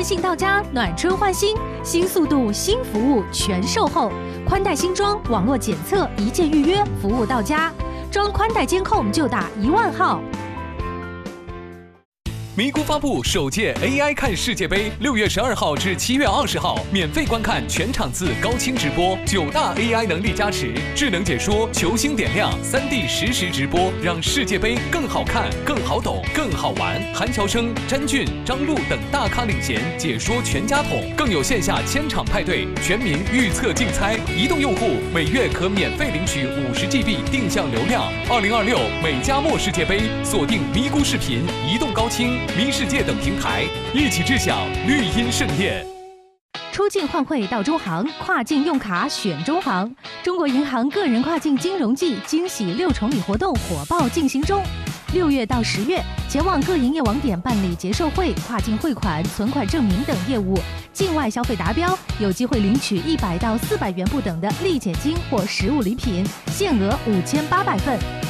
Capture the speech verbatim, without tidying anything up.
电信到家，暖春换新，新速度、新服务全售后，宽带新装，网络检测，一键预约，服务到家。装宽带监控就打一万号。 咪咕发布首届 A I 看世界杯，六月十二号至七月二十号，免费观看全场次高清直播，九大 A I 能力加持，智能解说，球星点亮，三 D 实时直播，让世界杯更好看、更好懂、更好玩。韩乔生、詹俊、张璐等大咖领衔，解说全家桶，更有线下千场派对，全民预测竞猜。移动用户每月可免费领取五十 G B 定向流量。二零二六美加墨世界杯，锁定咪咕视频、移动高清、咪世界等平台，一起致享绿茵盛宴。 出境换汇到中行，跨境用卡选中行。中国银行个人跨境金融季惊喜六重礼活动火爆进行中。六月到十月，前往各营业网点办理结售汇、跨境汇款、存款证明等业务，境外消费达标，有机会领取一百到四百元不等的立减金或实物礼品，限额五千八百份。